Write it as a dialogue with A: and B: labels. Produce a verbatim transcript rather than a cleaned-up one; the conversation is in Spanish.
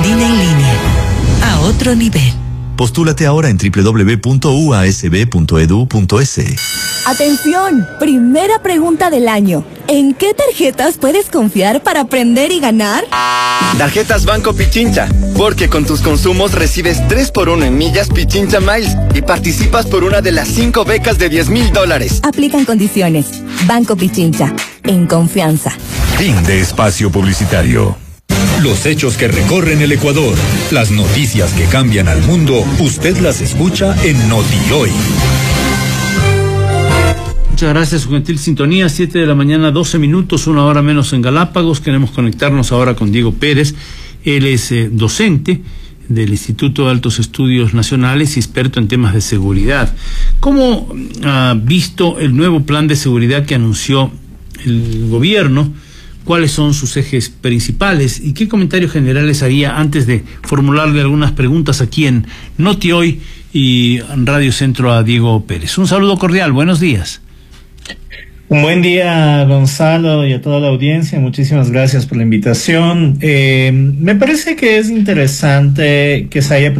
A: Andina en línea. A otro nivel.
B: Postúlate ahora en doble u doble u doble u punto u a s b punto e d u punto e s.
C: Atención, primera pregunta del año. ¿En qué tarjetas puedes confiar para aprender y ganar?
D: Tarjetas Banco Pichincha, porque con tus consumos recibes tres por uno en millas Pichincha Miles y participas por una de las cinco becas de diez mil dólares.
C: Aplican condiciones. Banco Pichincha, en confianza.
E: Fin de espacio publicitario. Los hechos que recorren el Ecuador, las noticias que cambian al mundo, usted las escucha en NotiHoy.
F: Muchas gracias, su gentil sintonía. Siete de la mañana, doce minutos, una hora menos en Galápagos. Queremos conectarnos ahora con Diego Pérez. Él es eh, docente del Instituto de Altos Estudios Nacionales y experto en temas de seguridad. ¿Cómo ha visto el nuevo plan de seguridad que anunció el gobierno? ¿Cuáles son sus ejes principales? ¿Y qué comentarios generales haría antes de formularle algunas preguntas aquí en NotiHoy y en Radio Centro a Diego Pérez? Un saludo cordial, buenos días.
G: Un buen día, Gonzalo, y a toda la audiencia. Muchísimas gracias por la invitación. Eh, me parece que es interesante que se haya